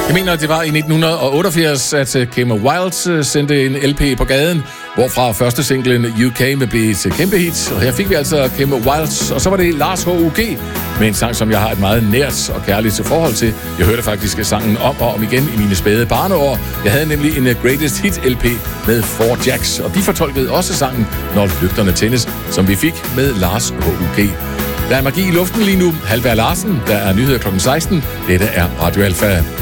Jeg mener, det var i 1988, at Kim Wilde sendte en LP på gaden, hvorfra første singlen You Came blev et kæmpe hit. Og her fik vi altså Kim Wilde, og så var det Lars H.U.G. med en sang, som jeg har et meget nært og kærligt forhold til. Jeg hørte faktisk sangen om og om igen i mine spæde barneår. Jeg havde nemlig en Greatest Hit LP med Four Jacks, og de fortolkede også sangen Når lygterne tændes, som vi fik med Lars H.U.G. Der er magi i luften lige nu. Halvberg Larsen, der er nyheder kl. 16. Dette er Radio Alfa.